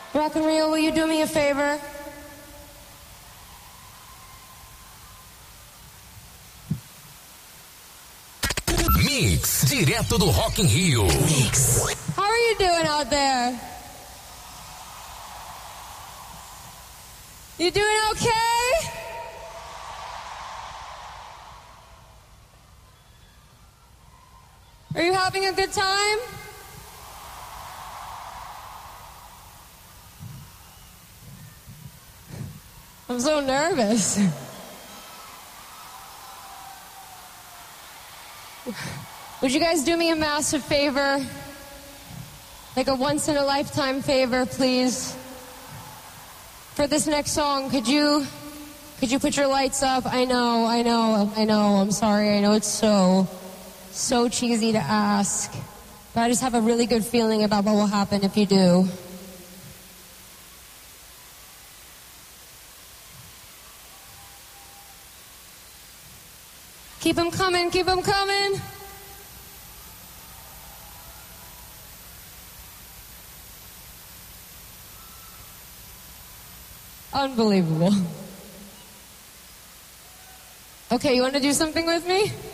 Rock and Rio, will you do me a favor? Mix, direto do Rock in Rio. Mix. How are you doing out there? You doing okay? Are you having a good time? I'm so nervous. Would you guys do me a massive favor? Like a once-in-a-lifetime favor, please? For this next song, could you put your lights up? I know, I'm sorry. I know it's so cheesy to ask. But I just have a really good feeling about what will happen if you do. Keep them coming, keep them coming. Unbelievable. Okay, you want to do something with me?